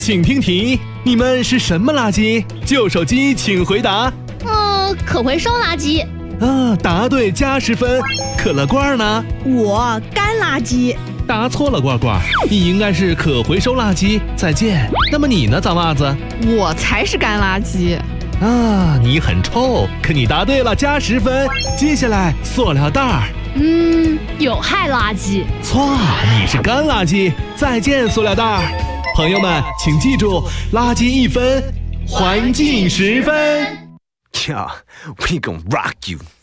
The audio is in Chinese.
请听题，你们是什么垃圾？旧手机请回答。 可回收垃圾。 答对加10分。可乐罐呢？ 我干垃圾。 答错了，罐罐，你应该是可回收垃圾。再见。那么你呢，脏袜子？ 我才是干垃圾。 你很臭，可你答对了，加10分。接下来，塑料袋儿。 有害垃圾。 错，你是干垃圾。再见，塑料袋儿。朋友们，请记住，垃圾1分，环境10分。 Yeah, we gon' rock you.